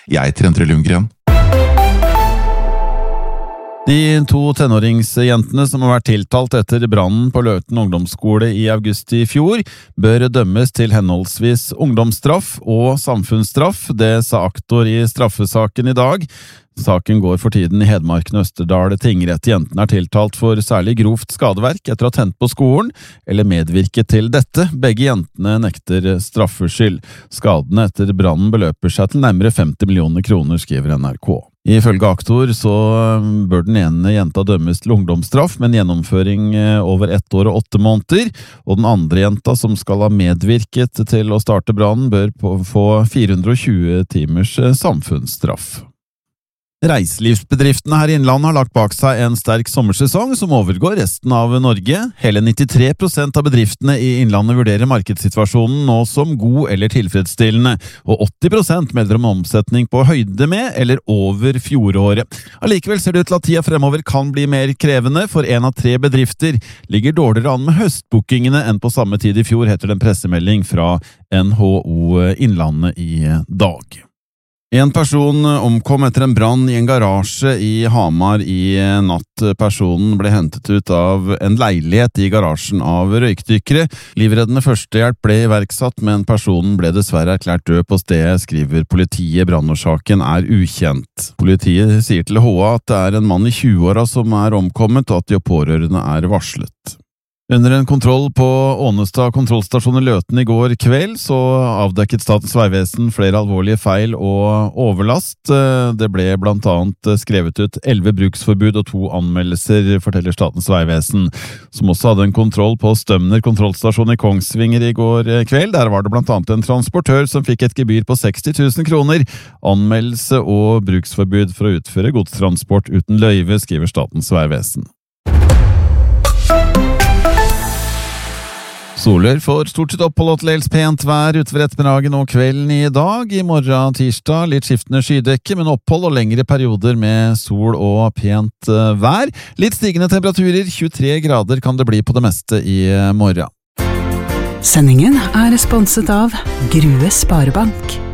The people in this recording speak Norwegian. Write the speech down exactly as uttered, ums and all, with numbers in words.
Jeg heter Endre Lundgren. De to tenåringsjentene som har vært tiltalt etter brannen på Løten ungdomsskole i august i fjor, bør dømmes til henholdsvis ungdomsstraff og samfunnsstraff, det sa aktor i straffesaken i dag. Saken går for tiden i Hedmarken Østerdal tingrett. Jentene er tiltalt for særlig grovt skadeverk etter å ha tent på skolen, eller medvirket til dette. Begge jentene nekter straffskyld. Skadene etter brannen beløper seg til nærmere femti millioner kroner, skriver N R K. Ifølge aktor så bør den ene jenta dømmes til ungdomsstraff, med en gjennomføring over ett år og åtte måneder, og den andre jenta som skal ha medvirket til å starte brannen bør få fire hundre og tjue timers samfunnsstraff. Reiselivsbedriftene her i Innlandet har lagt bak seg en sterk sommersesong som overgår resten av Norge. Hele nittitre prosent av bedriftene i Innlandet vurderer markedssituasjonen nå som god eller tilfredsstillende, og åtti prosent melder om omsetning på høyde med eller over fjoråret. Allikevel ser det ut til at tida fremover kan bli mer krevende, for en av tre bedrifter ligger dårligere an med høstbookingene enn på samme tid i fjor, heter det en pressemelding fra N H O Innlandet i dag. En person omkom etter en brann i en garasje i Hamar i natt. Personen ble hentet ut av en leilighet i garasjen av røykdykkere. Livreddende førstehjelp ble iverksatt, men personen ble dessverre erklært død på stedet, skriver politiet. Brannårsaken er ukjent. Politiet sier til H A at det er en mann i tjueåra som er omkommet, og at de pårørende er varslet. Under en kontroll på Ånestad kontrollstasjon i Løten i går kveld så avdekket Statens vegvesen flere alvorlige feil og overlast. Det ble blant annet skrevet ut elleve bruksforbud og to anmeldelser, forteller Statens vegvesen, som også hadde en kontroll på Stømner kontrollstasjon i Kongsvinger i går kveld. Der var det blant annet en transportør som fikk et gebyr på seksti tusen kroner, anmeldelse og bruksforbud for å utføre godstransport uten løyve, skriver Statens vegvesen. Solør får stort sett opphold og til dels pent vær utover ettermiddagen og kvelden i dag. I morgen tirsdag litt skiftende skydekke, men opphold og lengre perioder med sol og pent vær. Litt stigende temperaturer, tjuetre grader kan det bli på det meste i morgen. Sendingen er sponset av Grue Sparebank.